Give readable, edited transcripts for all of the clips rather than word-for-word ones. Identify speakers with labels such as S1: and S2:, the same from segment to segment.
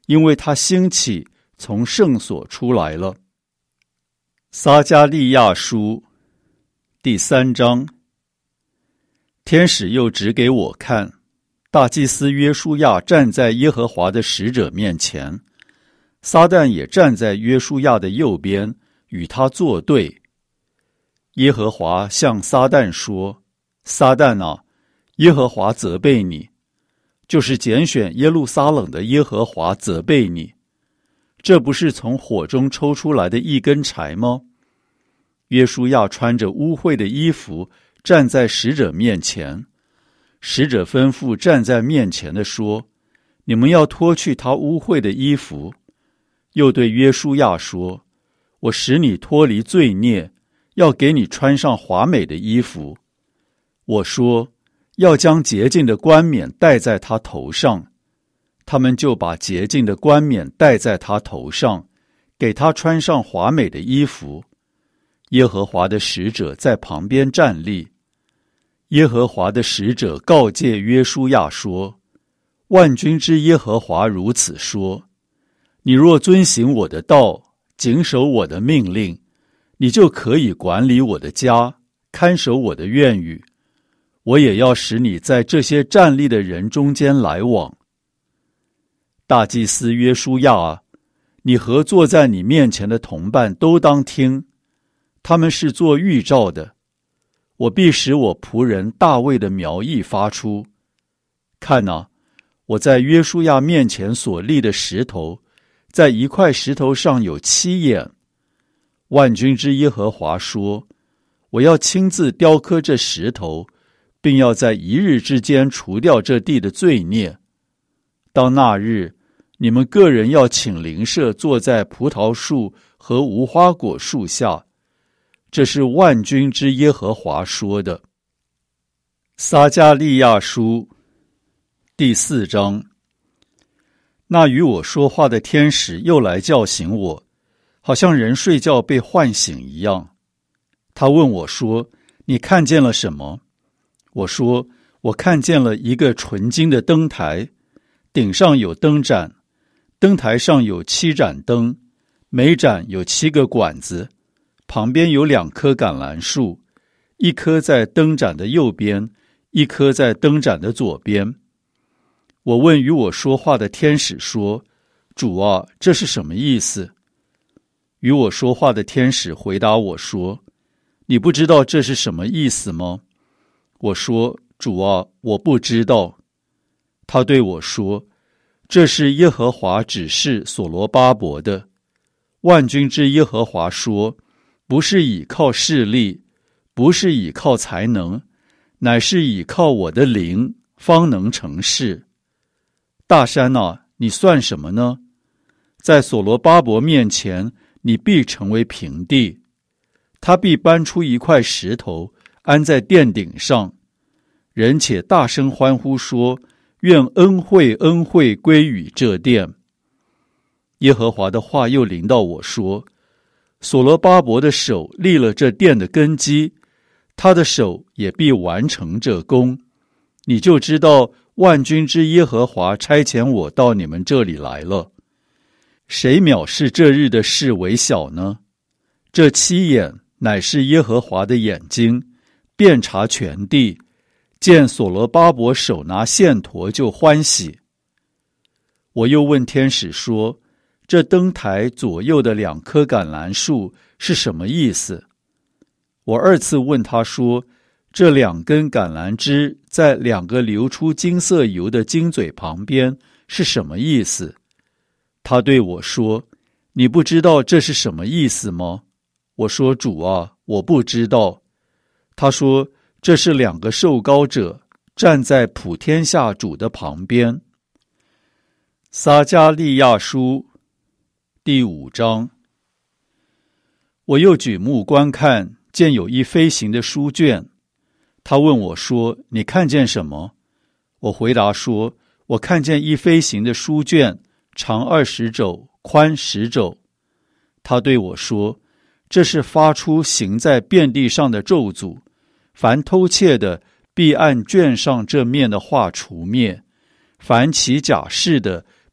S1: 因为他兴起，从圣所出来了。撒迦利亚书第3章。天使又指给我看，大祭司约书亚站在耶和华的使者面前，撒旦也站在约书亚的右边，与他作对。耶和华向撒旦说：撒旦啊，耶和华责备你，就是拣选耶路撒冷的耶和华责备你。这不是从火中抽出来的一根柴吗？约书亚穿着污秽的衣服站在使者面前，使者吩咐站在面前的说：你们要脱去他污秽的衣服。又对约书亚说：我使你脱离罪孽，要给你穿上华美的衣服。我说：要将洁净的冠冕戴在他头上。他们就把洁净的冠冕戴在他头上，给他穿上华美的衣服。耶和华的使者在旁边站立。耶和华的使者告诫约书亚说：万军之耶和华如此说，你若遵行我的道，谨守我的命令，你就可以管理我的家，看守我的院宇。我也要使你在这些站立的人中间来往。大祭司约书亚啊，你和坐在你面前的同伴都当听，他们是做预兆的。我必使我仆人大卫的苗裔发出。看哪，我在约书亚面前所立的石头，在一块石头上有7眼。万军之耶和华说：我要亲自雕刻这石头，并要在1日之间除掉这地的罪孽。到那日，你们个人要请邻舍坐在葡萄树和无花果树下。这是万军之耶和华说的。撒迦利亚书第4章。那与我说话的天使又来叫醒我，好像人睡觉被唤醒一样。他问我说：你看见了什么？我说：我看见了一个纯金的灯台，顶上有灯盏，灯台上有7盏灯，每盏有7个管子，旁边有2棵橄榄树，一棵在灯盏的右边，一棵在灯盏的左边。我问与我说话的天使说：主啊，这是什么意思？与我说话的天使回答我说：你不知道这是什么意思吗？我说：主啊，我不知道。他对我说：这是耶和华指示所罗巴伯的。万军之耶和华说：不是倚靠势力，不是倚靠才能，乃是倚靠我的灵，方能成事。大山啊，你算什么呢？在所罗巴伯面前，你必成为平地。他必搬出一块石头，安在殿顶上。人且大声欢呼说：愿恩惠恩惠归于这殿。耶和华的话又临到我说：所罗巴伯的手立了这殿的根基，他的手也必完成这工。你就知道万军之耶和华差遣我到你们这里来了。谁藐视这日的事为小呢？这7眼乃是耶和华的眼睛，遍察全地，见所罗巴伯手拿线砣就欢喜。我又问天使说：这灯台左右的2棵橄榄树是什么意思？我2次问他说：这2根橄榄枝在2个流出金色油的金嘴旁边是什么意思？他对我说：你不知道这是什么意思吗？我说：主啊，我不知道。他说：这是2个受膏者站在普天下主的旁边。撒迦利亚书第5章。我又举目观看，见有一飞行的书卷。他问我说：你看见什么？我回答说：我看见一飞行的书卷，长20肘，宽10肘。他对我说：这是发出行在遍地上的咒诅，凡偷窃的必按卷上这面的话除灭，凡起假誓的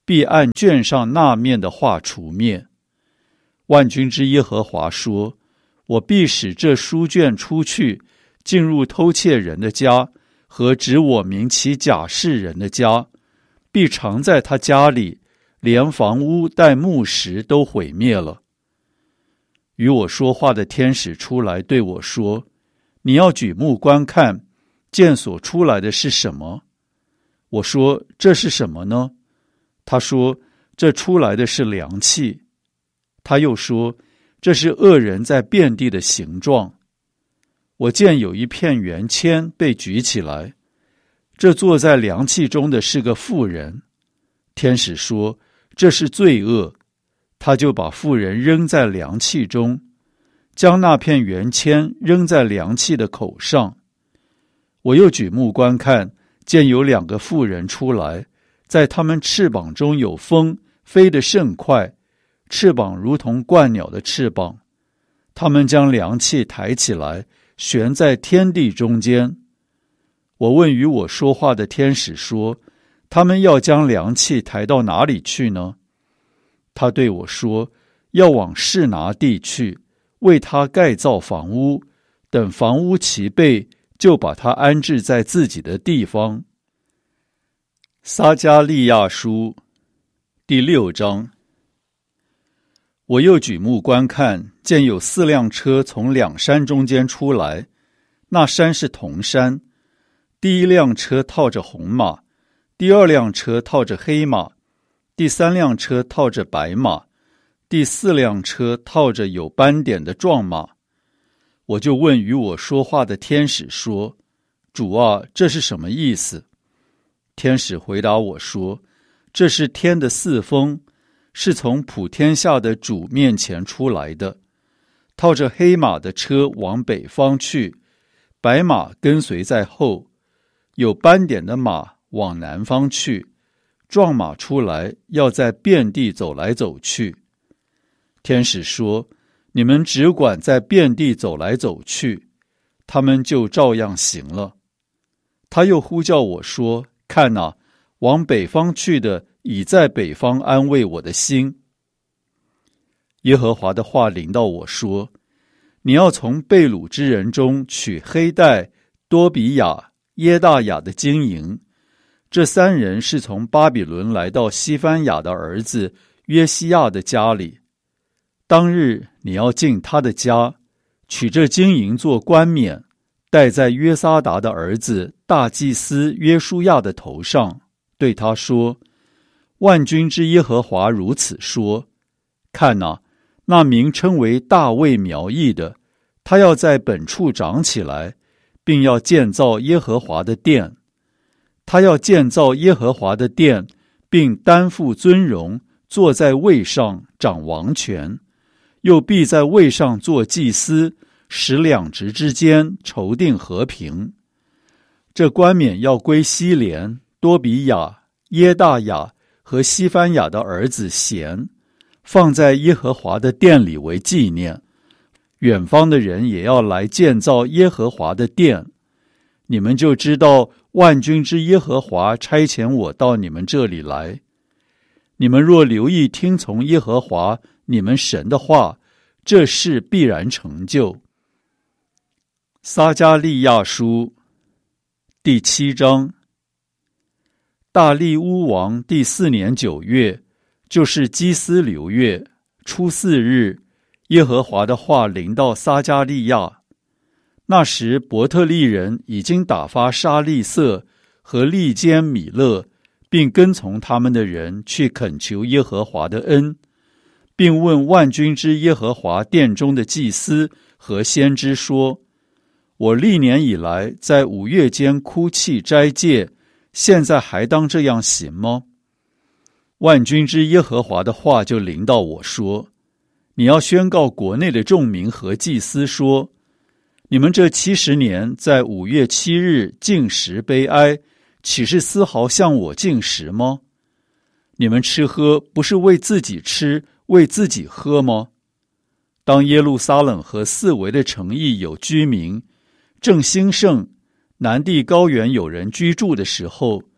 S1: 必按卷上那面的话除灭。万军之耶和华说，我必使这书卷出去，进入偷窃人的家和指我名起假示人的家，必藏在他家里，连房屋带木石都毁灭了。与我说话的天使出来对我说，你要举目观看，见所出来的是什么？我说，这是什么呢？他说，这出来的是凉气。他又说，这是恶人在遍地的形状。我见有一片圆签被举起来，这坐在凉气中的是个妇人。天使说，这是罪恶。他就把妇人扔在凉气中，将那片圆签扔在凉气的口上。我又举目观看，见有2个妇人出来，在他们翅膀中有风，飞得甚快，翅膀如同鹳鸟的翅膀。他们将凉气抬起来，悬在天地中间。我问与我说话的天使说，他们要将凉气抬到哪里去呢？他对我说，要往示拿地去，为他盖造房屋，等房屋齐备，就把他安置在自己的地方。撒迦利亚书第6章。我又举目观看，见有4辆车从2山中间出来，那山是铜山。第1辆车套着红马，第2辆车套着黑马，第3辆车套着白马，第4辆车套着有斑点的壮马。我就问与我说话的天使说，主啊，这是什么意思？天使回答我说，这是天的4风，是从普天下的主面前出来的。套着黑马的车往北方去，白马跟随在后，有斑点的马往南方去，壮马出来，要在遍地走来走去。天使说，你们只管在遍地走来走去，他们就照样行了。他又呼叫我说，看哪，往北方去的已在北方安慰我的心。耶和华的话临到我说，你要从被掳之人中取黑带、多比亚、耶大雅的金银，这3人是从巴比伦来到西番雅的儿子约西亚的家里。当日你要进他的家，取这金银做冠冕，戴在约撒达的儿子大祭司约书亚的头上，对他说，万军之耶和华如此说，看哪，那名称为大卫苗裔的，他要在本处长起来，并要建造耶和华的殿。他要建造耶和华的殿，并担负尊荣，坐在位上掌王权，又必在位上做祭司，使2职之间筹定和平。这冠冕要归希连、多比亚、耶大雅和西番雅的儿子贤，放在耶和华的殿里为纪念。远方的人也要来建造耶和华的殿。你们就知道万军之耶和华差遣我到你们这里来。你们若留意听从耶和华你们神的话，这事必然成就。撒迦利亚书第7章。大利乌王第4年9月，就是基斯流月初4日，耶和华的话临到撒迦利亚。那时伯特利人已经打发沙利色和利坚米勒，并跟从他们的人去恳求耶和华的恩，并问万军之耶和华殿中的祭司和先知说，我历年以来在5月间哭泣斋戒，现在还当这样行吗？万军之耶和华的话就临到我说，你要宣告国内的众民和祭司说，你们这70年在5月7日禁食悲哀，岂是丝毫向我禁食吗？你们吃喝不是为自己吃，为自己喝吗？当耶路撒冷和四围的城邑有居民，正兴盛，南地高原有人居住的时候，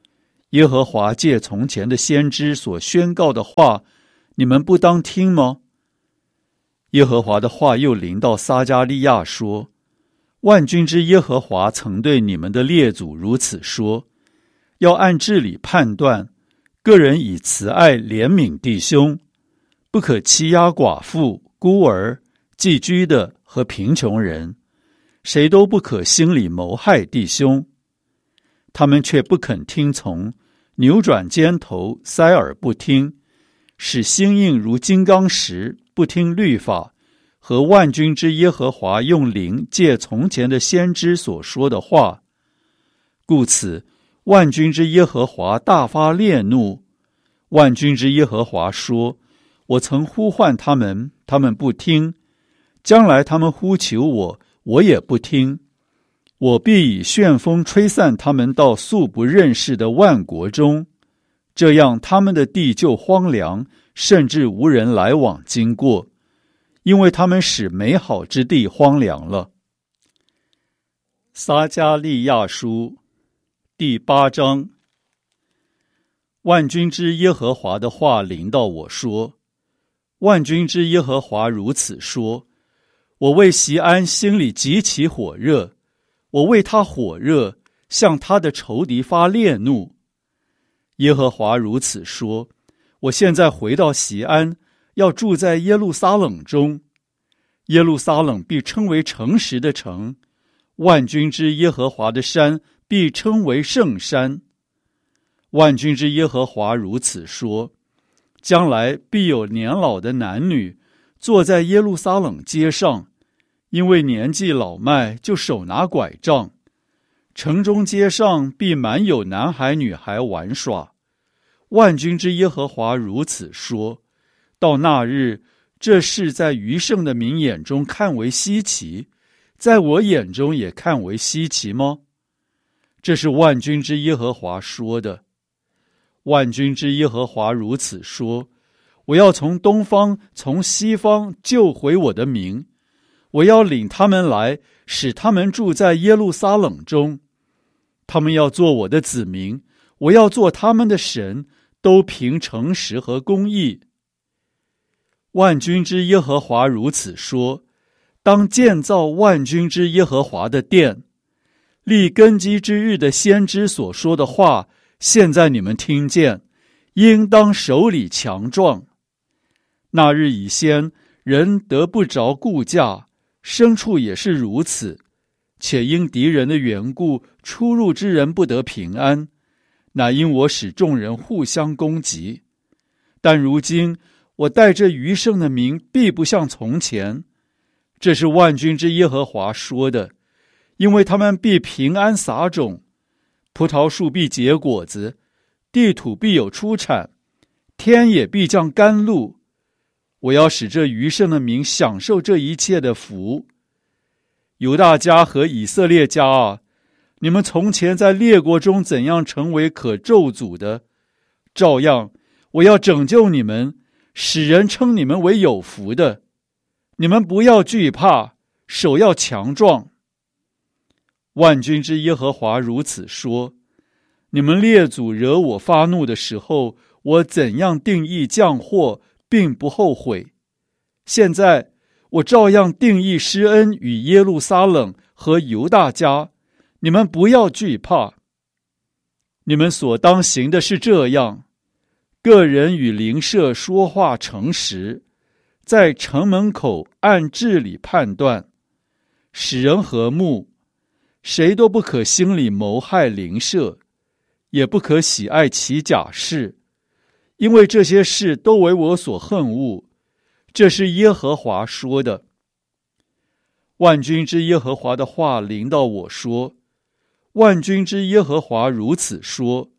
S1: 耶和华借从前的先知所宣告的话，你们不当听吗？耶和华的话又临到撒迦利亚说，万军之耶和华曾对你们的列祖如此说，要按治理判断，个人以慈爱怜悯弟兄，不可欺压寡妇、孤儿、寄居的和贫穷人，谁都不可心里谋害弟兄。他们却不肯听从，扭转肩头，塞耳不听，使心硬如金刚石，不听律法和万军之耶和华用灵借从前的先知所说的话。故此，万军之耶和华大发烈怒。万军之耶和华说，我曾呼唤他们，他们不听，将来他们呼求我，我也不听。我必以旋风吹散他们到素不认识的万国中，这样他们的地就荒凉，甚至无人来往经过，因为他们使美好之地荒凉了。撒迦利亚书第8章。万军之耶和华的话临到我说，万军之耶和华如此说，我为锡安心里极其火热，我为他火热，向他的仇敌发烈怒。耶和华如此说，我现在回到锡安，要住在耶路撒冷中，耶路撒冷必称为诚实的城，万军之耶和华的山必称为圣山。万军之耶和华如此说，将来必有年老的男女坐在耶路撒冷街上，因为年纪老迈，就手拿拐杖。城中街上必满有男孩女孩玩耍。万军之耶和华如此说，到那日，这事在余剩的民眼中看为稀奇，在我眼中也看为稀奇吗？这是万军之耶和华说的。万军之耶和华如此说，我要从东方从西方救回我的民，我要领他们来，使他们住在耶路撒冷中，他们要做我的子民，我要做他们的神，都凭诚实和公义。万军之耶和华如此说，当建造万军之耶和华的殿，立根基之日的先知所说的话，现在你们听见，应当手里强壮。那日以先，人得不着顾价，牲畜也是如此，且因敌人的缘故，出入之人不得平安，乃因我使众人互相攻击。但如今我带着余剩的民，必不像从前。这是万军之耶和华说的，因为他们必平安撒种，葡萄树必结果子，地土必有出产，天也必降甘露。我要使这余剩的民享受这一切的福。犹大家和以色列家啊，你们从前在列国中怎样成为可咒诅的，照样我要拯救你们，使人称你们为有福的。你们不要惧怕，手要强壮。万军之耶和华如此说，你们列祖惹我发怒的时候，我怎样定义降祸，并不后悔。现在我照样定义施恩与耶路撒冷和犹大家，你们不要惧怕。你们所当行的是这样，个人与邻舍说话诚实，在城门口按治理判断，使人和睦，谁都不可心里谋害邻舍，也不可喜爱其假事，因为这些事都为我所恨恶。这是耶和华说的。万军之耶和华的话临到我说，万军之耶和华如此说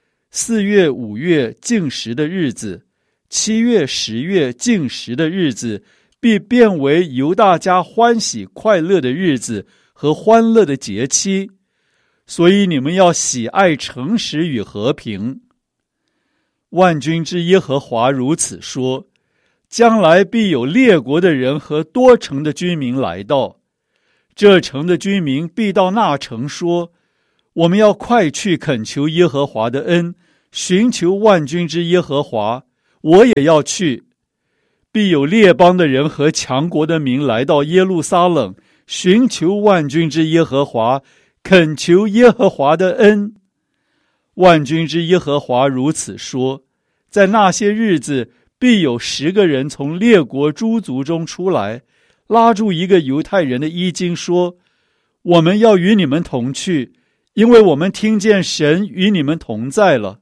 S1: ，4月5月禁食的日子，7月10月禁食的日子，必变为犹大家欢喜快乐的日子和欢乐的节期，所以你们要喜爱诚实与和平。万军之耶和华如此说，将来必有列国的人和多城的居民来到，这城的居民必到那城说， 我们要快去恳求耶和华的恩，寻求万军之耶和华。我也要去。必有列邦的人和强国的民来到耶路撒冷，寻求万军之耶和华，恳求耶和华的恩。万军之耶和华如此说：在那些日子，必有10个人从列国诸族中出来，拉住一个犹太人的衣襟，说：我们要与你们同去，因为我们听见神与你们同在了。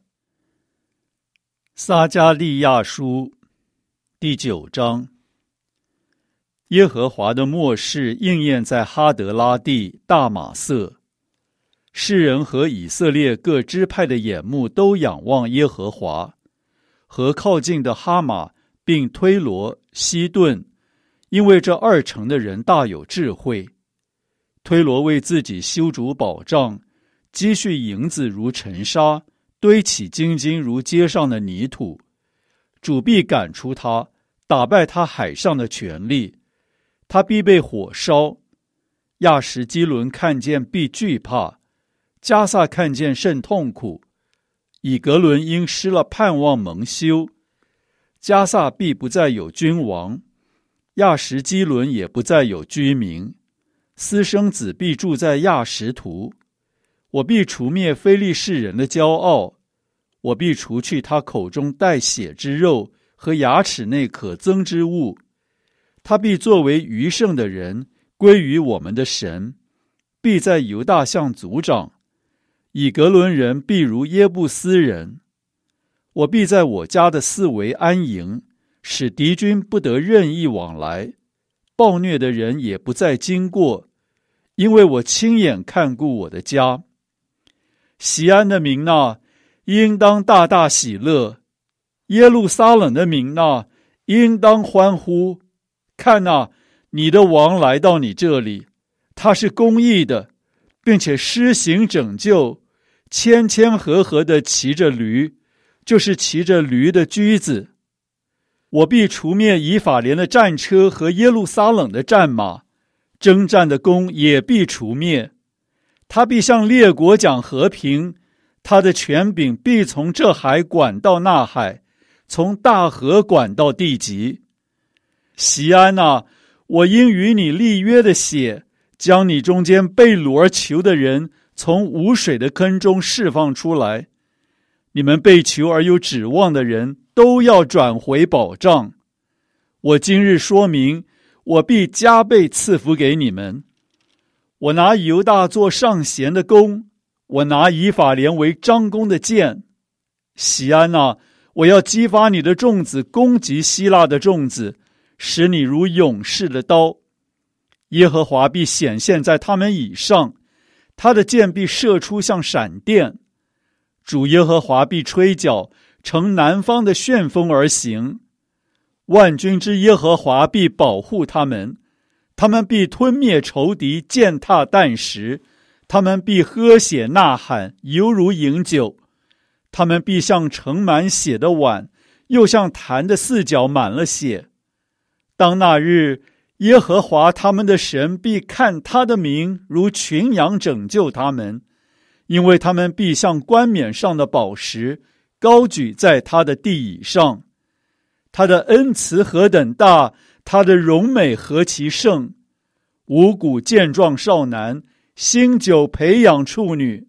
S1: 撒迦利亚书第9章。耶和华的默示应验在哈德拉地大马色，世人和以色列各支派的眼目都仰望耶和华，和靠近的哈马并推罗、西顿，因为这2城的人大有智慧。推罗为自己修筑保障，积蓄银子如尘沙，堆起金金如街上的泥土。主必赶出他，打败他海上的权力，他必被火烧。亚什基伦看见必惧怕，迦萨看见甚痛苦。以革伦因失了盼望蒙羞，迦萨必不再有君王，亚什基伦也不再有居民。私生子必住在亚什图。我必除灭非利士人的骄傲，我必除去他口中带血之肉和牙齿内可憎之物。他必作为余剩的人，归于我们的神，必在犹大向族长。以革伦人必如耶布斯人。我必在我家的四围安营，使敌军不得任意往来，暴虐的人也不再经过，因为我亲眼看顾我的家。锡安的民哪，应当大大喜乐；耶路撒冷的民哪，应当欢呼。看哪，你的王来到你这里，他是公义的，并且施行拯救，谦谦和和地骑着驴，就是骑着驴的驹子。我必除灭以法莲的战车和耶路撒冷的战马，征战的弓也必除灭。他必向列国讲和平，他的权柄必从这海管到那海，从大河管到地极。锡安啊，我因与你立约的血，将你中间被掳而囚的人从无水的坑中释放出来。你们被囚而有指望的人都要转回保障。我今日说明，我必加倍赐福给你们。我拿犹大做上弦的弓，我拿以法莲为张弓的箭。锡安啊，我要激发你的众子攻击希腊的众子，使你如勇士的刀。耶和华必显现在他们以上，他的箭必射出像闪电。主耶和华必吹角，乘南方的旋风而行。万军之耶和华必保护他们，他们必吞灭仇敌，践踏啖食，他们必喝血呐喊，犹如饮酒。他们必像盛满血的碗，又像坛的四角满了血。当那日，耶和华他们的神必看他的名如群羊拯救他们，因为他们必像冠冕上的宝石，高举在他的地以上。他的恩慈何等大，他的荣美何其盛。五谷健壮少男，新酒培养处女。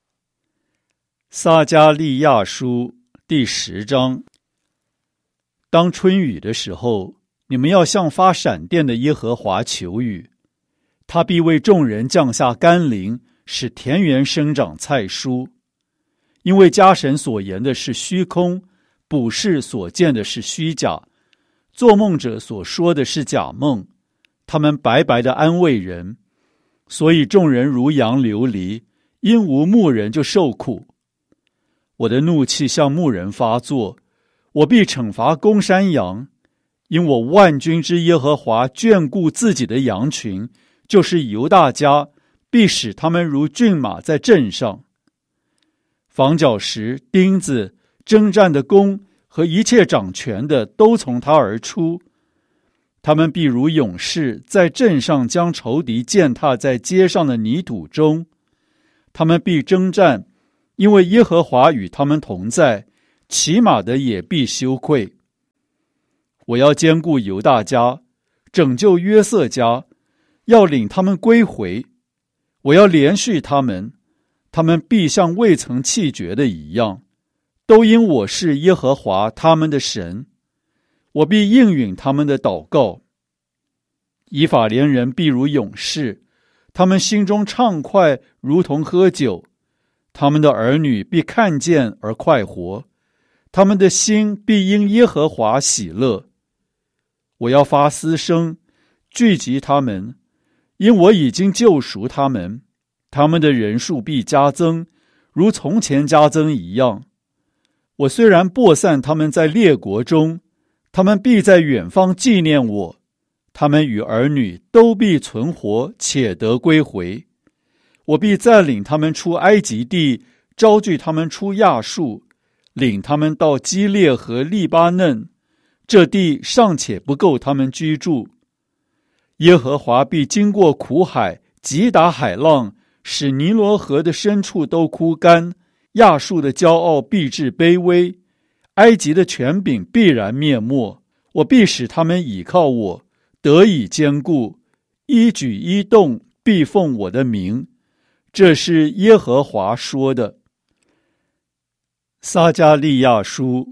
S1: 撒迦利亚书第10章。当春雨的时候，你们要向发闪电的耶和华求雨，他必为众人降下甘霖，使田园生长菜蔬。因为家神所言的是虚空，卜士所见的是虚假，做梦者所说的是假梦，他们白白的安慰人。所以众人如羊流离，因无牧人就受苦。我的怒气向牧人发作，我必惩罚公山羊，因我万军之耶和华眷顾自己的羊群，就是犹大家，必使他们如骏马在阵上。房角石、钉子、征战的弓和一切掌权的都从他而出。他们必如勇士，在阵上将仇敌践踏在街上的泥土中。 他们必征战，因为耶和华与他们同在，骑马的也必羞愧。我要兼顾犹大家，拯救约瑟家，要领他们归回。我要连续他们，他们必像未曾弃绝的一样，都因我是耶和华他们的神。我必应允他们的祷告。以法莲人必如勇士，他们心中畅快，如同喝酒。他们的儿女必看见而快活，他们的心必因耶和华喜乐。我要发嘶声，聚集他们，因我已经救赎他们。他们的人数必加增，如从前加增一样。我虽然播散他们在列国中，他们必在远方纪念我。他们与儿女都必存活，且得归回。我必再领他们出埃及地，招聚他们出亚述，领他们到基列和利巴嫩，这地尚且不够他们居住。耶和华必经过苦海，击打海浪，使尼罗河的深处都枯干。亚述的骄傲必致卑微，埃及的权柄必然灭没。我必使他们倚靠我，得以坚固，一举一动必奉我的名。这是耶和华说的。撒迦利亚书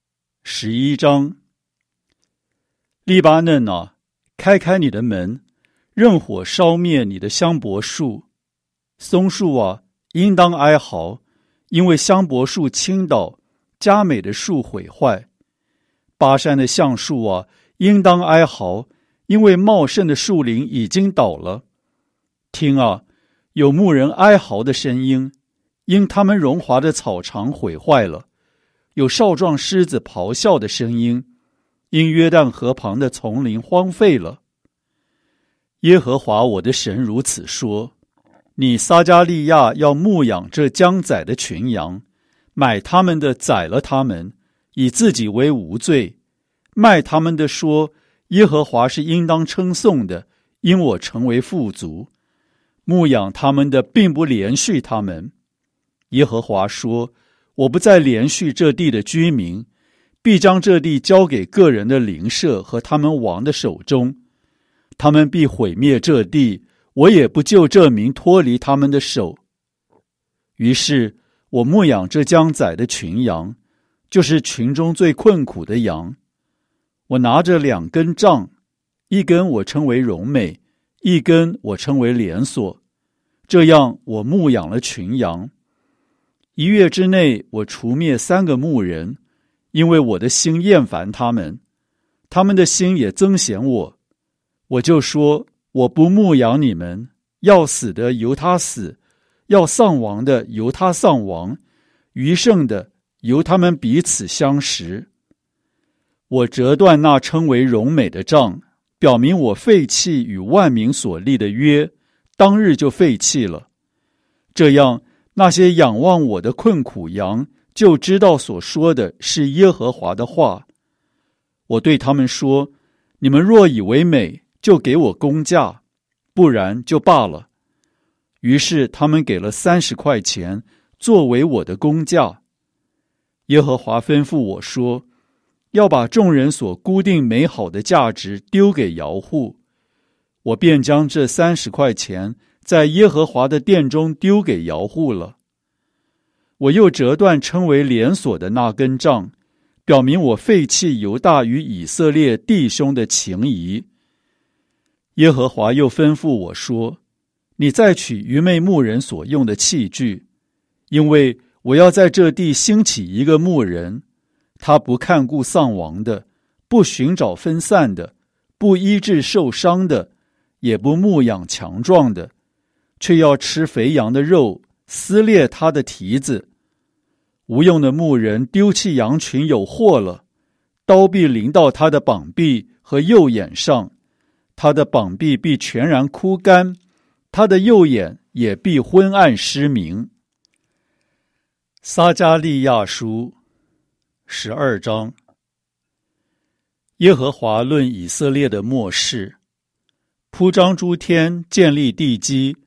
S1: 11章。利巴嫩啊，开开你的门，任火烧灭你的香柏树。松树啊，应当哀嚎，因为香柏树倾倒，佳美的树毁坏。巴山的橡树啊，应当哀嚎，因为茂盛的树林已经倒了。听啊，有牧人哀嚎的声音，因他们荣华的草场毁坏了；有少壮狮子咆哮的声音，因约旦河旁的丛林荒废了。耶和华我的神如此说：你撒迦利亚要牧养这将宰的群羊，买他们的宰了他们，以自己为无罪；卖他们的说，耶和华是应当称颂的，因我成为富足。牧养他们的并不连续他们。耶和华说，我不再连续这地的居民，必将这地交给个人的邻舍和他们王的手中。他们必毁灭这地，我也不救这民脱离他们的手。于是我牧养这将宰的群羊，就是群中最困苦的羊。我拿着2根杖，一根我称为荣美，一根我称为连锁。这样我牧养了群羊。1月之内，我除灭3个牧人，因为我的心厌烦他们，他们的心也憎嫌我。我就说，我不牧养你们，要死的由他死，要丧亡的由他丧亡，余剩的由他们彼此相食。我折断那称为荣美的杖，表明我废弃与万民所立的约，当日就废弃了。这样，那些仰望我的困苦羊就知道所说的是耶和华的话。我对他们说，你们若以为美，就给我工价，不然就罢了。于是他们给了30块钱，作为我的工价。耶和华吩咐我说，要把众人所估定美好的价值丢给窑户。我便将这30块钱在耶和华的殿中丢给窑户了。我又折断称为连锁的那根杖，表明我废弃犹大与以色列弟兄的情谊。耶和华又吩咐我说，你再取愚昧牧人所用的器具，因为我要在这地兴起一个牧人，他不看顾丧亡的，不寻找分散的，不医治受伤的，也不牧养强壮的，却要吃肥羊的肉，撕裂他的蹄子。无用的牧人丢弃羊群有祸了，刀必临到他的膀臂和右眼上，他的膀臂必全然枯干，他的右眼也必昏暗失明。撒迦利亚书12章。耶和华论以色列的末世，铺张诸天，建立地基，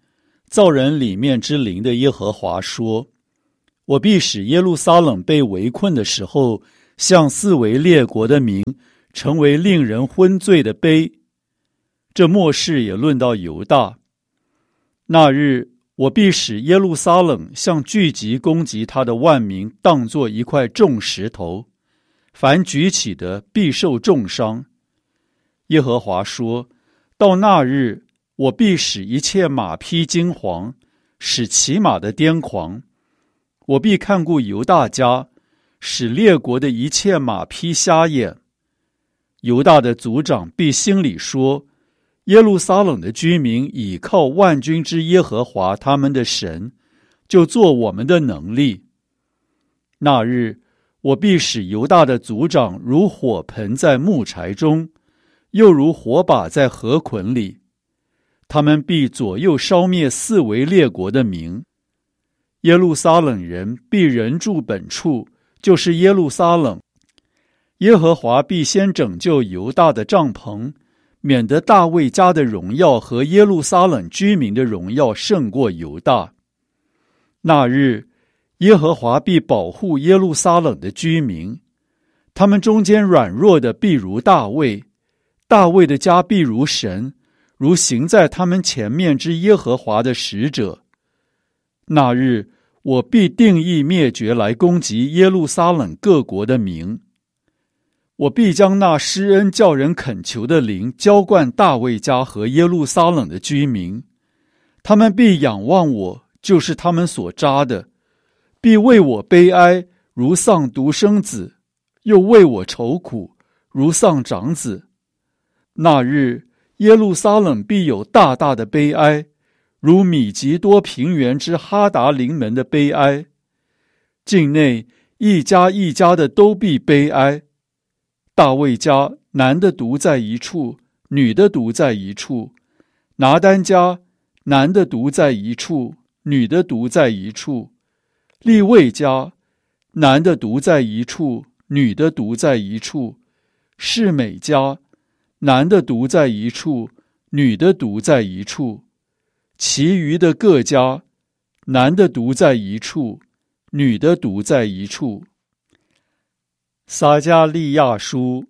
S1: 造人里面之灵的耶和华说，我必使耶路撒冷被围困的时候，向四围列国的民成为令人昏醉的杯。这末世也论到犹大。那日，我必使耶路撒冷像聚集攻击他的万民，当作一块重石头，凡举起的必受重伤。耶和华说，到那日，我必使一切马匹惊惶，使骑马的癫狂。我必看顾犹大家，使列国的一切马匹瞎眼。犹大的族长必心里说，耶路撒冷的居民倚靠万军之耶和华他们的神，就做我们的能力。那日，我必使犹大的族长如火盆在木柴中，又如火把在河捆里。他们必左右烧灭四围列国的民。耶路撒冷人必人住本处，就是耶路撒冷。耶和华必先拯救犹大的帐篷，免得大卫家的荣耀和耶路撒冷居民的荣耀胜过犹大。那日，耶和华必保护耶路撒冷的居民，他们中间软弱的必如大卫，大卫的家必如神，如行在他们前面之耶和华的使者。那日，我必定义灭绝来攻击耶路撒冷各国的民。我必将那施恩叫人恳求的灵浇灌大卫家和耶路撒冷的居民，他们必仰望我，就是他们所扎的，必为我悲哀，如丧独生子，又为我愁苦，如丧长子。那日，耶路撒冷必有大大的悲哀，如米吉多平原之哈达临门的悲哀。境内一家一家的都必悲哀。大卫家男的独在一处，女的独在一处；拿单家男的独在一处，女的独在一处；利未家男的独在一处，女的独在一处；示每家男的独在一处，女的独在一处；其余的各家男的独在一处，女的独在一处。撒迦利亚书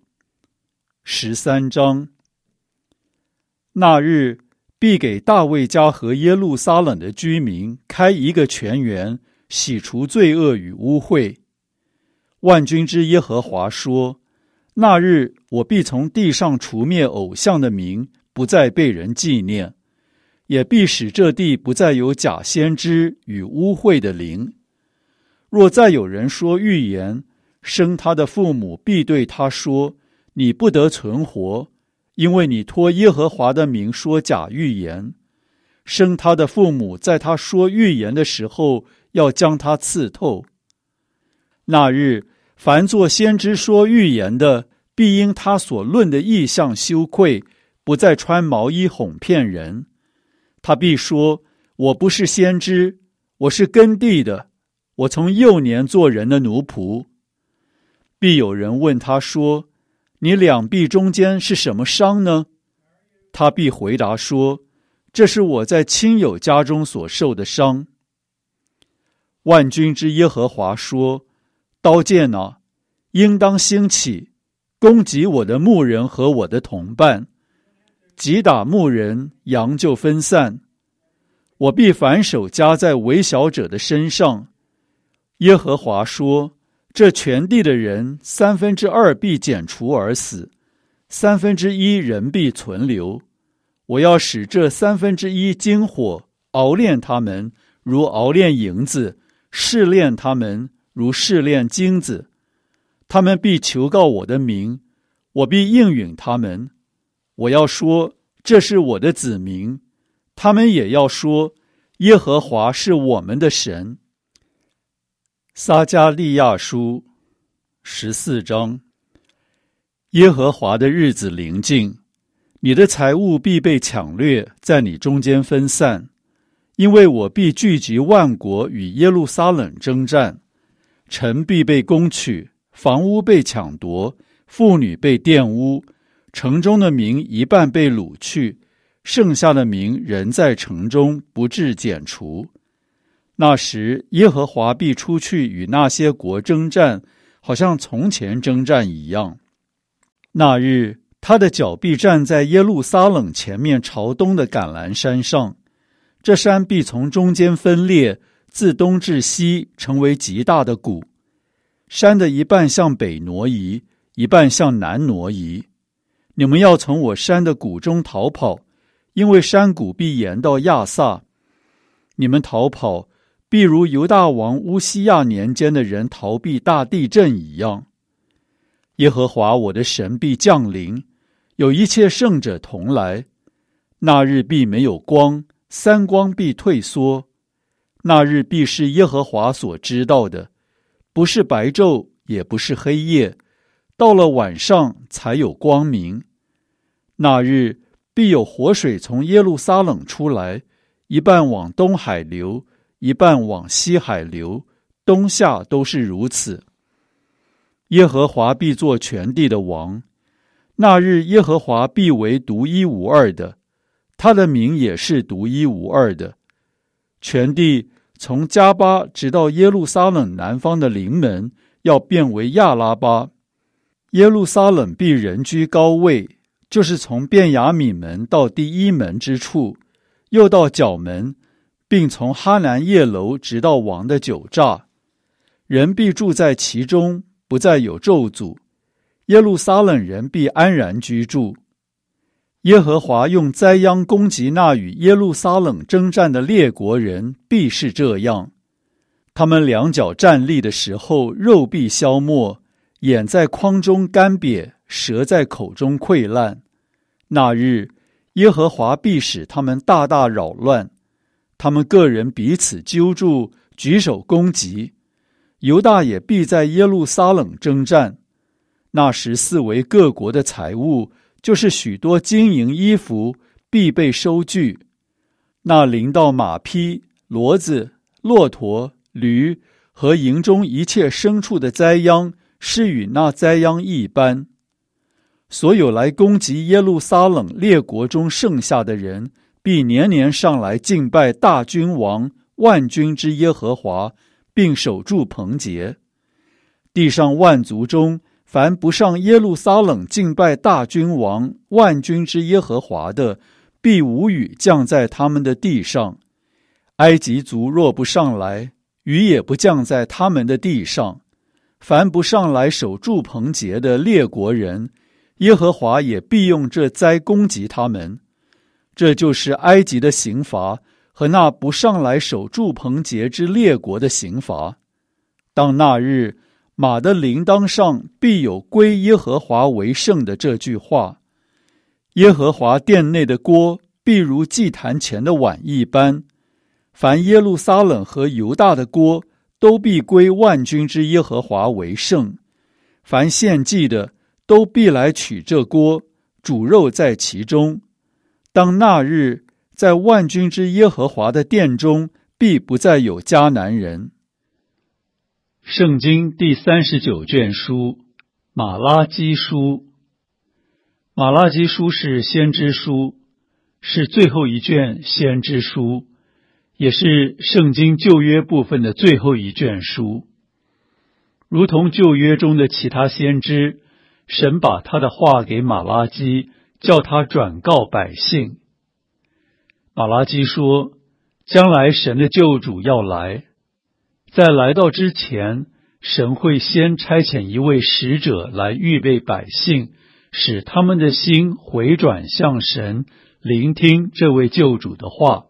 S1: 13章。那日，必给大卫家和耶路撒冷的居民开一个泉源，洗除罪恶与污秽。万军之耶和华说，那日我必从地上除灭偶像的名，不再被人纪念，也必使这地不再有假先知与污秽的灵。若再有人说预言，生他的父母必对他说，你不得存活，因为你托耶和华的名说假预言。生他的父母在他说预言的时候，要将他刺透。那日，凡作先知说预言的，必因他所论的异象羞愧，不再穿毛衣哄骗人。他必说，我不是先知，我是耕地的，我从幼年做人的奴仆。必有人问他说，你两臂中间是什么伤呢？他必回答说，这是我在亲友家中所受的伤。万军之耶和华说，刀剑啊，应当兴起，攻击我的牧人和我的同伴，击打牧人，羊就分散。我必反手加在微小者的身上。耶和华说，这全地的人2/3必剪除而死，1/3人必存留。我要使这1/3经火熬炼他们，如熬炼银子；试炼他们，如试炼金子。他们必求告我的名，我必应允他们。我要说，这是我的子民。他们也要说，耶和华是我们的神。撒迦利亚书14章。耶和华的日子临近，你的财物必被抢掠，在你中间分散，因为我必聚集万国与耶路撒冷征战。城必被攻取，房屋被抢夺，妇女被玷污，城中的民一半被掳去， 剩下的民仍在城中，不致减除。那时耶和华必出去与那些国征战，好像从前征战一样。那日他的脚必站在耶路撒冷前面朝东的橄榄山上，这山必从中间分裂，自东至西成为极大的谷。山的一半向北挪移，一半向南挪移。你们要从我山的谷中逃跑，因为山谷必延到亚萨。你们逃跑，必如犹大王乌西亚年间的人逃避大地震一样。耶和华我的神必降临，有一切圣者同来。那日必没有光，三光必退缩。那日必是耶和华所知道的，不是白昼，也不是黑夜，到了晚上才有光明。那日必有活水从耶路撒冷出来，一半往东海流，一半往西海流，冬夏都是如此。耶和华必作全地的王，那日耶和华必为独一无二的，他的名也是独一无二的。全地从加巴直到耶路撒冷南方的临门，要变为亚拉巴。耶路撒冷必人居高位，就是从便雅悯门到第一门之处，又到角门，并从哈南叶楼直到王的酒榨。人必住在其中，不再有咒诅。耶路撒冷人必安然居住。耶和华用灾殃攻击那与耶路撒冷征战的列国人，必是这样。他们两脚站立的时候，肉必消没，眼在眶中干瘪，舌在口中溃烂。那日，耶和华必使他们大大扰乱，他们个人彼此揪住，举手攻击。犹大也必在耶路撒冷征战。那时四围各国的财物，就是许多金银衣服，必被收据。那临到马匹、骡子、骆驼、驴和营中一切牲畜的灾殃，是与那灾殃一般。所有来攻击耶路撒冷列国中剩下的人，必年年上来敬拜大君王万军之耶和华，并守住棚节。地上万族中，凡不上耶路撒冷敬拜大君王万军之耶和华的，必无雨降在他们的地上。埃及族若不上来，雨也不降在他们的地上。凡不上来守住棚节的列国人，耶和华也必用这灾攻击他们。这就是埃及的刑罚和那不上来守住棚节之列国的刑罚。当那日，马的铃铛上必有归耶和华为圣的这句话。耶和华殿内的锅必如祭坛前的碗一般。凡耶路撒冷和犹大的锅，都必归万军之耶和华为圣。凡献祭的，都必来取这锅，煮肉在其中。当那日，在万军之耶和华的殿中，必不再有迦南人。圣经第39卷书，马拉基书。马拉基书是先知书，是最后一卷先知书，也是圣经旧约部分的最后一卷书。如同旧约中的其他先知，神把他的话给马拉基，叫他转告百姓。马拉基说，将来神的救主要来，在来到之前，神会先差遣一位使者来预备百姓，使他们的心回转向神，聆听这位救主的话。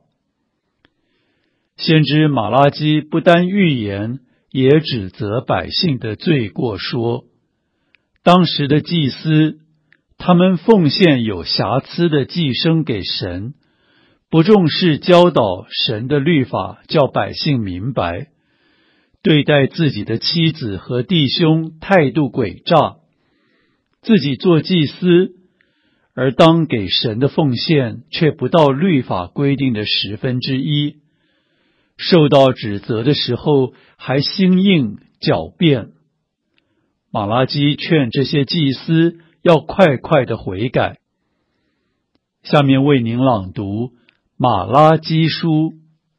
S1: 先知马拉基不单预言，也指责百姓的罪过，说当时的祭司，他们奉献有瑕疵的祭牲给神，不重视教导神的律法，叫百姓明白，对待自己的妻子和弟兄态度诡诈，自己做祭司，而当给神的奉献却不到律法规定的1/10，受到指责的时候还心硬狡辩。马拉基劝这些祭司要快快的悔改。 下面为您朗读马拉基书。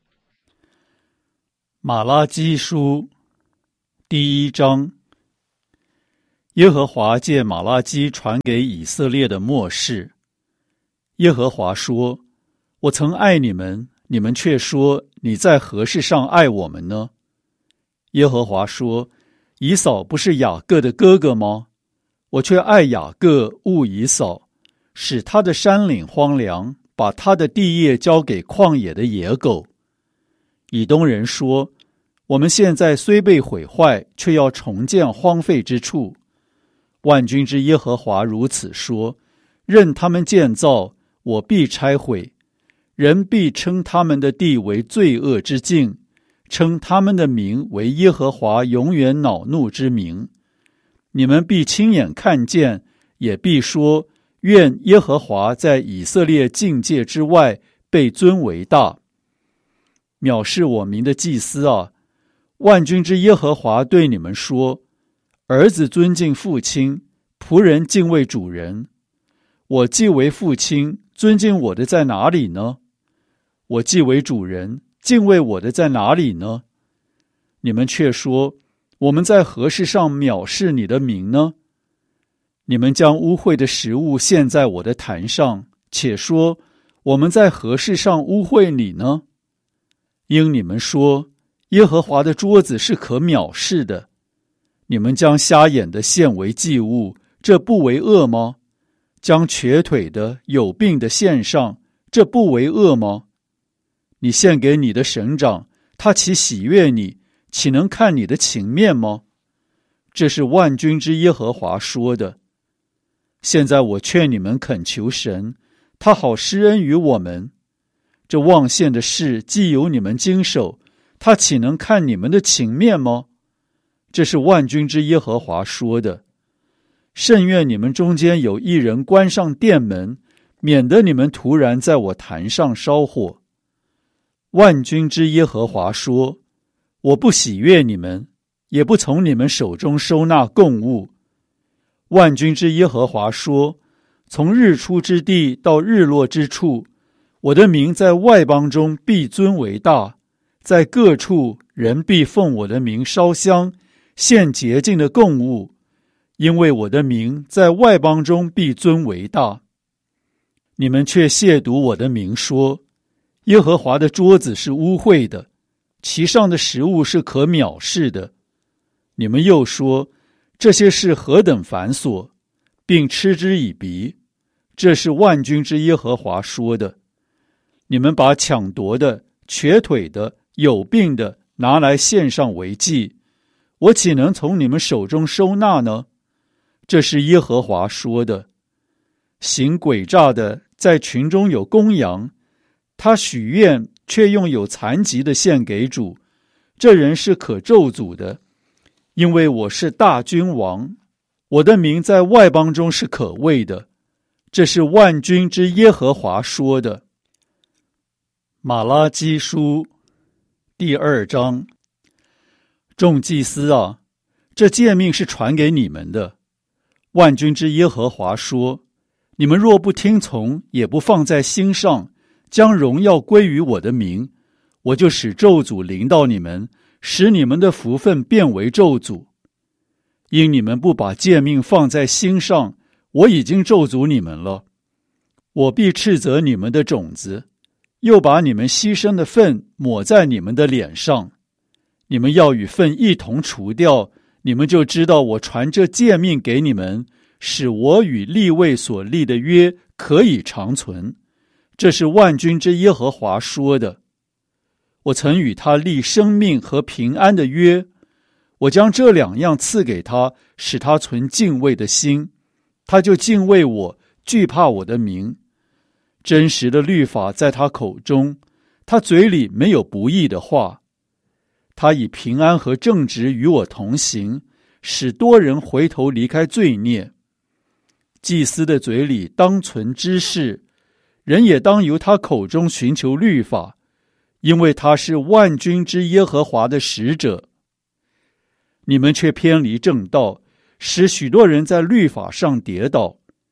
S1: 马拉基书第1章。耶和华借马拉基传给以色列的默示。耶和华说：我曾爱你们，你们却说你在何事上爱我们呢？耶和华说：以扫不是雅各的哥哥吗？我却爱雅各，恶以扫，使他的山岭荒凉，把他的地业交给旷野的野狗。以东人说：我们现在虽被毁坏，却要重建荒废之处。万军之耶和华如此说：任他们建造，我必拆毁。人必称他们的地为罪恶之境，称他们的名为耶和华永远恼怒之名。你们必亲眼看见，也必说：愿耶和华在以色列境界之外被尊为大。藐视我名的祭司啊，万军之耶和华对你们说：儿子尊敬父亲，仆人敬畏主人。我既为父亲，尊敬我的在哪里呢？我既为主人，敬畏我的在哪里呢？你们却说：我们在何事上藐视你的名呢？你们将污秽的食物献在我的坛上，且说：我们在何事上污秽你呢？因你们说耶和华的桌子是可藐视的。你们将瞎眼的献为祭物，这不为恶吗？将瘸腿的、有病的献上，这不为恶吗？你献给你的省长，他岂喜悦你，岂能看你的情面吗？这是万军之耶和华说的。现在我劝你们恳求神，他好施恩于我们。这妄献的事既由你们经手，他岂能看你们的情面吗？这是万军之耶和华说的。甚愿你们中间有一人关上殿门，免得你们突然在我坛上烧火。万军之耶和华说：我不喜悦你们，也不从你们手中收纳供物。万军之耶和华说：从日出之地到日落之处，我的名在外邦中必尊为大，在各处人必奉我的名烧香，献洁净的供物，因为我的名在外邦中必尊为大。你们却亵渎我的名，说：耶和华的桌子是污秽的，其上的食物是可藐视的。你们又说：这些事何等繁琐，并嗤之以鼻。这是万军之耶和华说的。你们把抢夺的、瘸腿的、有病的拿来献上为祭，我岂能从你们手中收纳呢？这是耶和华说的。行诡诈的在群中有公羊，他许愿却用有残疾的献给主，这人是可咒诅的。因为我是大君王，我的名在外邦中是可畏的。这是万军之耶和华说的。马拉基书第2章。众祭司啊，这诫命是传给你们的。万军之耶和华说：你们若不听从，也不放在心上，将荣耀归于我的名，我就使咒诅临到你们，使你们的福分变为咒诅。因你们不把诫命放在心上，我已经咒诅你们了。我必斥责你们的种子，又把你们牺牲的粪抹在你们的脸上。你们要与粪一同除掉，你们就知道我传这诫命给你们，使我与利未所立的约可以长存。这是万军之耶和华说的。我曾与他立生命和平安的约，我将这2样赐给他，使他存敬畏的心，他就敬畏我，惧怕我的名。真实的律法在他口中，他嘴里没有不义的话。他以平安和正直与我同行，使多人回头离开罪孽。祭司的嘴里当存知识，人也当由他口中寻求律法，因为他是万军之耶和华的使者。你们却偏离正道，使许多人在律法上跌倒。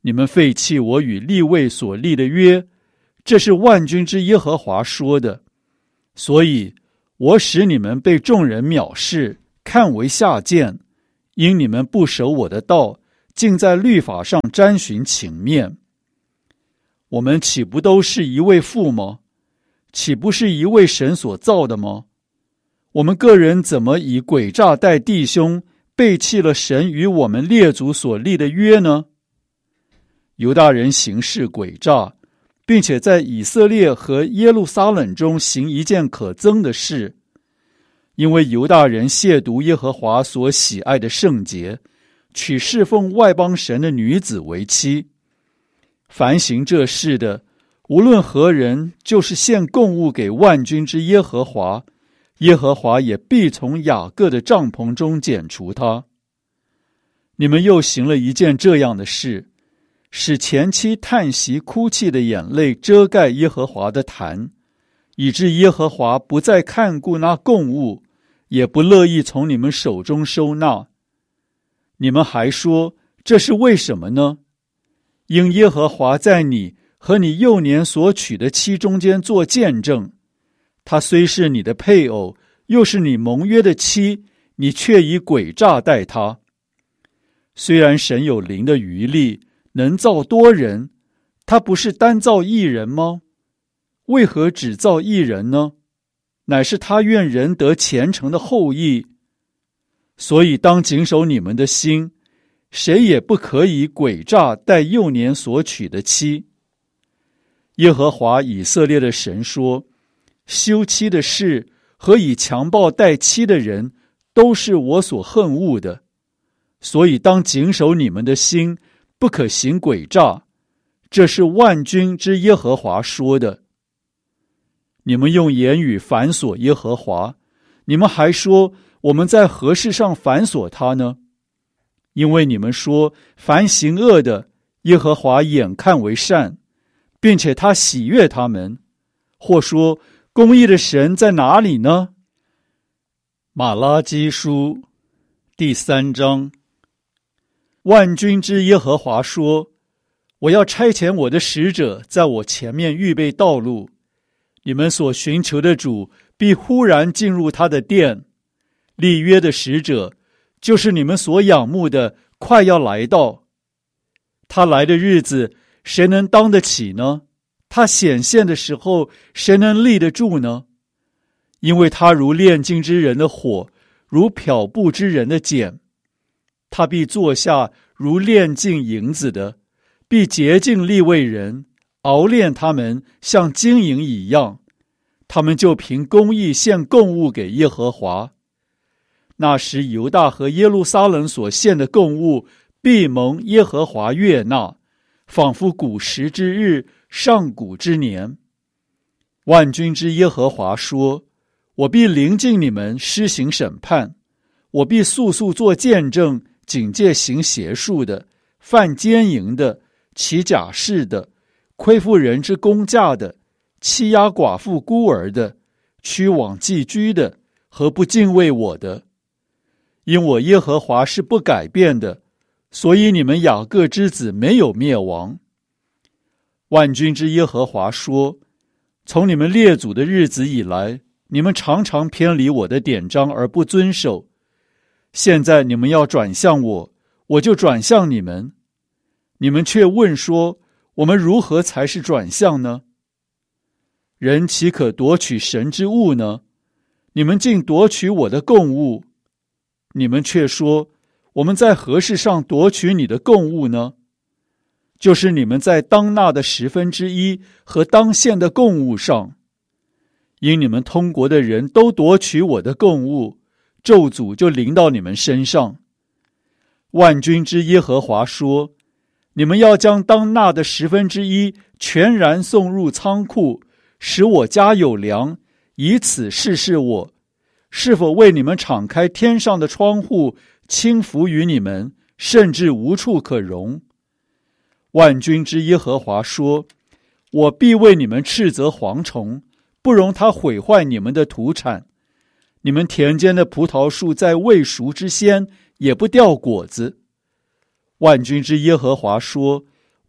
S1: 你们废弃我与利未所立的约，这是万军之耶和华说的。所以我使你们被众人藐视，看为下贱，因你们不守我的道，竟在律法上沾寻情面。我们岂不都是一位父吗？岂不是一位神所造的吗？我们个人怎么以诡诈待弟兄，背弃了神与我们列祖所立的约呢？犹大人行事诡诈，并且在以色列和耶路撒冷中行一件可憎的事，因为犹大人亵渎耶和华所喜爱的圣洁，娶侍奉外邦神的女子为妻。凡行这事的，无论何人，就是献供物给万军之耶和华，耶和华也必从雅各的帐篷中剪除他。你们又行了一件这样的事，使前妻叹息哭泣的眼泪遮盖耶和华的坛，以致耶和华不再看顾那供物，也不乐意从你们手中收纳。你们还说，这是为什么呢？因耶和华在你和你幼年所娶的妻中间做见证，她虽是你的配偶，又是你盟约的妻，你却以诡诈待她。虽然神有灵的余力，能造多人，他不是单造一人吗？为何只造一人呢？乃是他愿人得虔诚的后裔。所以当谨守你们的心，谁也不可以诡诈待幼年所娶的妻。耶和华以色列的神说，休妻的事和以强暴待妻的人，都是我所恨恶的。所以当谨守你们的心，不可行诡诈，这是万军之耶和华说的。你们用言语反锁耶和华，你们还说，我们在何事上反锁他呢？因为你们说，凡行恶的，耶和华眼看为善，并且他喜悦他们。或说，公义的神在哪里呢？马拉基书第3章。万军之耶和华说，我要差遣我的使者在我前面预备道路，你们所寻求的主必忽然进入他的殿，立约的使者，就是你们所仰慕的，快要来到。他来的日子，谁能当得起呢？他显现的时候，谁能立得住呢？因为他如炼金之人的火，如漂布之人的碱。他必坐下如炼净银子的，必洁净利未人，熬炼他们像金银一样，他们就凭公义献供物给耶和华。那时犹大和耶路撒冷所献的供物，必蒙耶和华悦纳，仿佛古时之日，上古之年。万军之耶和华说，我必临近你们施行审判，我必速速做见证，警戒行邪术的，犯奸淫的，起假誓的，亏负人之公价的，欺压寡妇孤儿的，屈枉寄居的，和不敬畏我的。因我耶和华是不改变的，所以你们雅各之子没有灭亡。万军之耶和华说，从你们列祖的日子以来，你们常常偏离我的典章而不遵守。现在你们要转向我，我就转向你们。你们却问说，我们如何才是转向呢？人岂可夺取神之物呢？你们竟夺取我的供物。你们却说，我们在何事上夺取你的供物呢？就是你们在当纳的1/10和当献的供物上。因你们通国的人都夺取我的供物，咒诅就临到你们身上。万军之耶和华说，你们要将当纳的1/10全然送入仓库，使我家有粮，以此试试我，是否为你们敞开天上的窗户，倾福于你们，甚至无处可容。万军之耶和华说，我必为你们斥责蝗虫，不容它毁坏你们的土产。你们田间的葡萄树在未熟之先，也不掉果子。万军之耶和华说，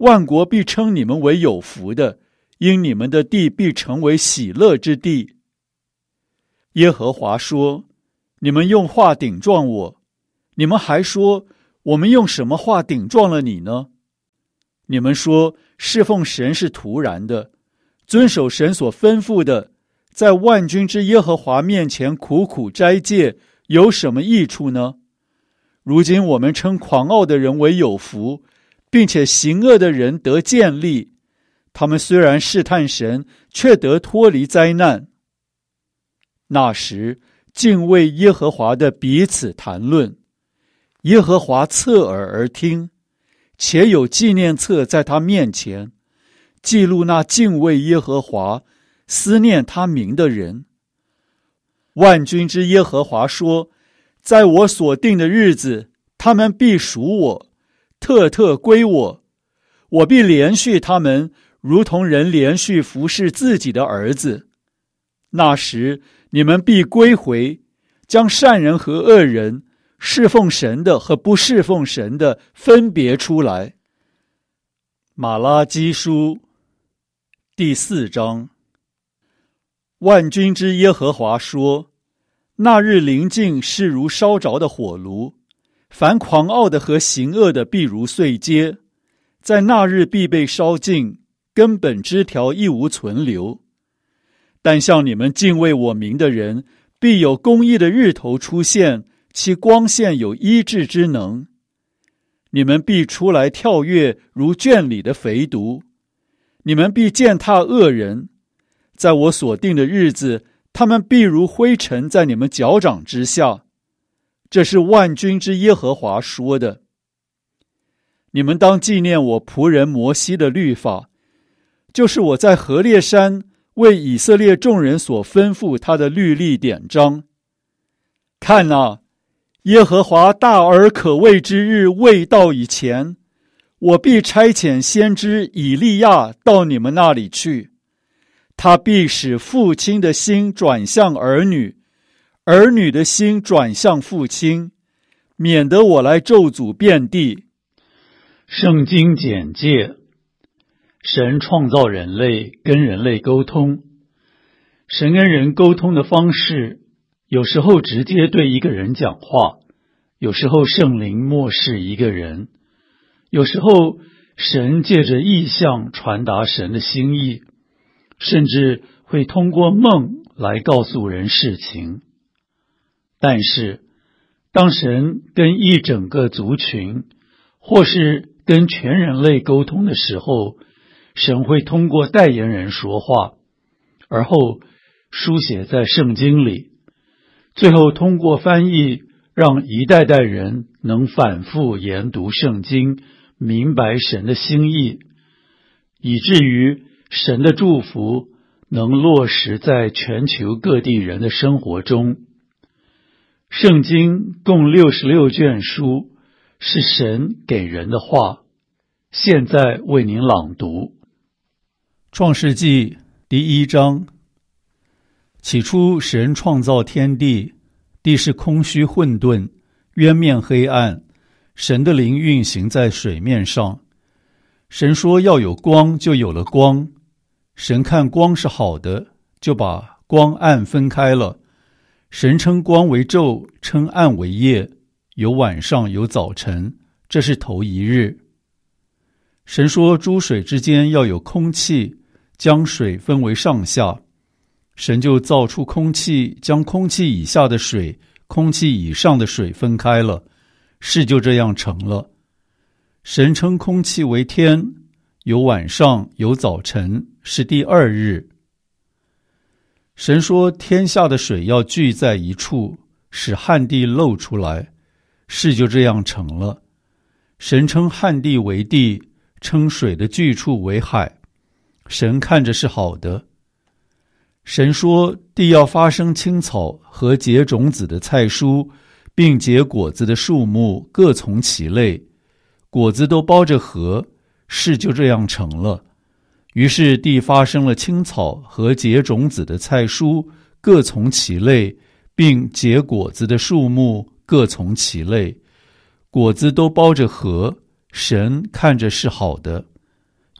S1: 万国必称你们为有福的，因你们的地必成为喜乐之地。耶和华说，你们用话顶撞我，你们还说，我们用什么话顶撞了你呢？你们说侍奉神是徒然的，遵守神所吩咐的，在万军之耶和华面前苦苦斋戒，有什么益处呢？如今我们称狂傲的人为有福，并且行恶的人得建立，他们虽然试探神，却得脱离灾难。那时敬畏耶和华的彼此谈论，耶和华侧耳而听，且有纪念册在他面前，记录那敬畏耶和华、思念他名的人。万军之耶和华说，在我所定的日子，他们必属我，特特归我，我必连续他们，如同人连续服侍自己的儿子。那时你们必归回，将善人和恶人、侍奉神的和不侍奉神的分别出来。马拉基书第4章。万军之耶和华说，那日临近是如烧着的火炉，凡狂傲的和行恶的必如碎秸，在那日必被烧尽，根本枝条一无存留。但像你们敬畏我名的人，必有公义的日头出现，其光线有医治之能。你们必出来跳跃，如圈里的肥犊，你们必践踏恶人，在我所定的日子，他们必如灰尘在你们脚掌之下。这是万军之耶和华说的。你们当纪念我仆人摩西的律法，就是我在何烈山为以色列众人所吩咐他的律例典章。看哪，耶和华大而可畏之日未到以前，我必差遣先知以利亚到你们那里去，他必使父亲的心转向儿女，儿女的心转向父亲，免得我来咒诅遍地。
S2: 圣经简介：神创造人类，跟人类沟通。神跟人沟通的方式，有时候直接对一个人讲话，有时候圣灵默示一个人，有时候神借着异象传达神的心意，甚至会通过梦来告诉人事情。但是当神跟一整个族群，或是跟全人类沟通的时候，神会通过代言人说话，而后书写在圣经里，最后通过翻译，让一代代人能反复研读圣经，明白神的心意，以至于神的祝福能落实在全球各地人的生活中。圣经共66卷书，是神给人的话。现在为您朗读。
S1: 创世纪第1章。起初神创造天地，地是空虚混沌，渊面黑暗，神的灵运行在水面上。神说要有光，就有了光。神看光是好的，就把光暗分开了。神称光为昼，称暗为夜，有晚上有早晨，这是头一日。神说诸水之间要有空气，将水分为上下。神就造出空气，将空气以下的水、空气以上的水分开了，事就这样成了。神称空气为天，有晚上有早晨，是第2日。神说天下的水要聚在一处，使旱地露出来，事就这样成了。神称旱地为地，称水的聚处为海。神看着是好的。神说地要发生青草和结种子的菜蔬，并结果子的树木各从其类，果子都包着核，事就这样成了。于是地发生了青草和结种子的菜蔬各从其类，并结果子的树木各从其类，果子都包着核，神看着是好的。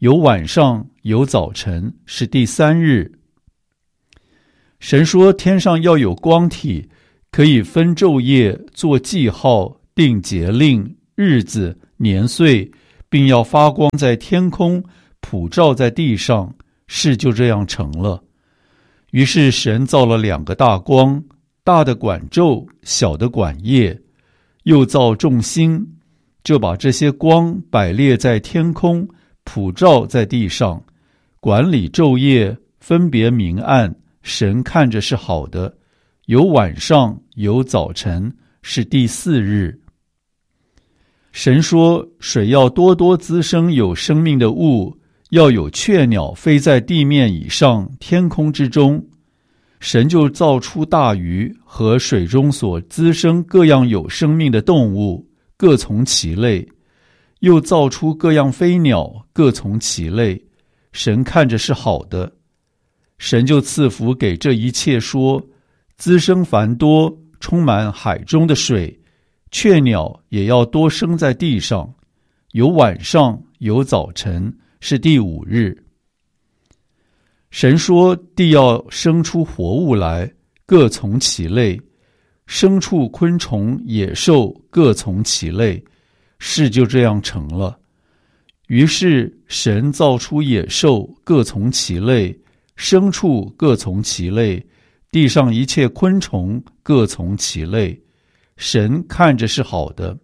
S1: 有晚上，有早晨，是第3日。神说天上要有光体，可以分昼夜，做记号，定节令、日子、年岁，并要发光在天空，普照在地上，事就这样成了。于是神造了2个大光，大的管昼，小的管夜，又造众星，就把这些光摆列在天空，普照在地上，管理昼夜，分别明暗。神看着是好的，有晚上，有早晨，是第4日。神说水要多多滋生有生命的物，要有雀鸟飞在地面以上，天空之中。神就造出大鱼和水中所滋生各样有生命的动物，各从其类，又造出各样飞鸟，各从其类。神看着是好的。神就赐福给这一切说，滋生繁多，充满海中的水，雀鸟也要多生在地上，有晚上，有早晨，是第5日。神说地要生出活物来，各从其类，牲畜、昆虫、野兽各从其类，事就这样成了。于是神造出野兽，各从其类，牲畜各从其类，地上一切昆虫各从其类，神看着是好的。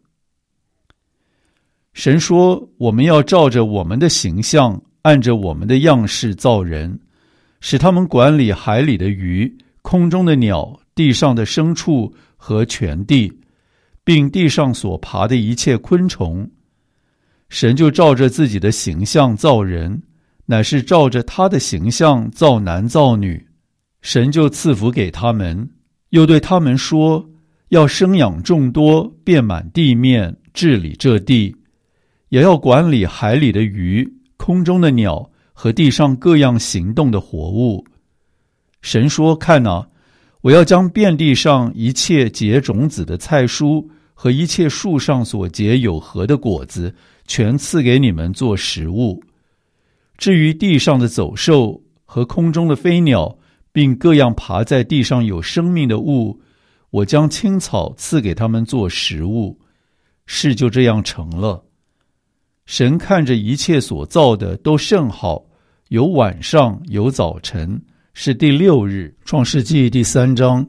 S1: 神说我们要照着我们的形象，按着我们的样式造人，使他们管理海里的鱼，空中的鸟，地上的牲畜和全地，并地上所爬的一切昆虫。神就照着自己的形象造人，乃是照着他的形象造男造女。神就赐福给他们，又对他们说，要生养众多，遍满地面，治理这地，也要管理海里的鱼，空中的鸟和地上各样行动的活物。神说，看哪，我要将遍地上一切结种子的菜蔬和一切树上所结有核的果子，全赐给你们做食物。至于地上的走兽和空中的飞鸟，并各样爬在地上有生命的物，我将青草赐给他们做食物。事就这样成了。神看着一切所造的都甚好，有晚上，有早晨，是第6日。创世纪第3章。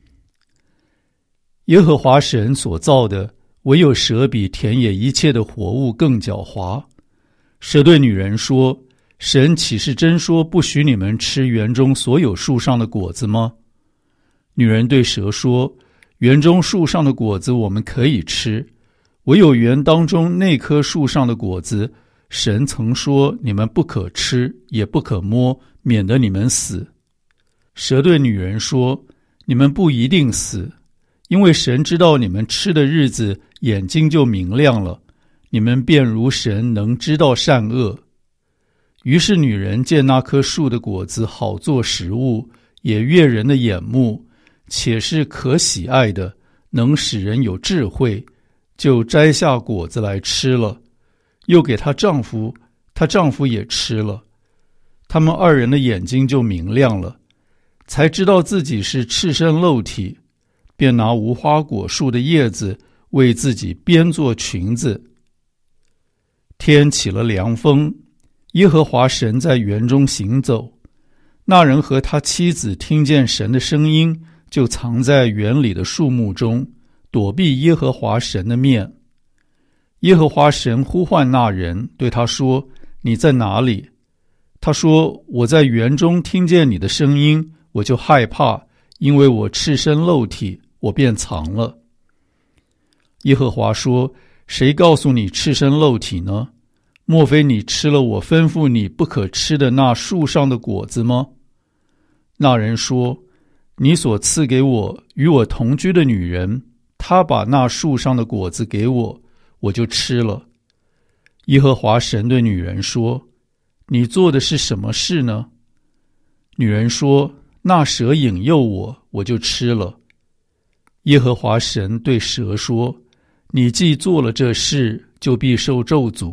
S1: 耶和华神所造的，唯有蛇比田野一切的活物更狡猾。蛇对女人说，神岂是真说不许你们吃园中所有树上的果子吗？女人对蛇说，园中树上的果子我们可以吃，唯有园当中那棵树上的果子，神曾说你们不可吃，也不可摸，免得你们死。蛇对女人说，你们不一定死，因为神知道你们吃的日子，眼睛就明亮了，你们便如神，能知道善恶。于是女人见那棵树的果子好做食物，也悦人的眼目，且是可喜爱的，能使人有智慧，就摘下果子来吃了，又给她丈夫，她丈夫也吃了。他们2人的眼睛就明亮了，才知道自己是赤身露体，便拿无花果树的叶子为自己编做裙子。天起了凉风，耶和华神在园中行走，那人和他妻子听见神的声音，就藏在园里的树木中，躲避耶和华神的面。耶和华神呼唤那人，对他说，你在哪里？他说，我在园中听见你的声音，我就害怕，因为我赤身露体，我便藏了。耶和华说，谁告诉你赤身露体呢？莫非你吃了我吩咐你不可吃的那树上的果子吗？那人说，你所赐给我与我同居的女人，她把那树上的果子给我，我就吃了。耶和华神对女人说，你做的是什么事呢？女人说，那蛇引诱我，我就吃了。耶和华神对蛇说，你既做了这事，就必受咒诅，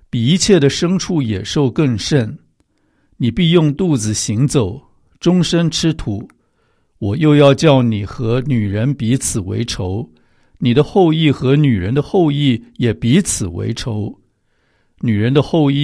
S2: 比一切的牲畜野兽更甚。你必用肚子行走，终身吃土。我又要叫你和女人彼此为仇，你的后裔和女人的后裔也彼此为仇。女人的后裔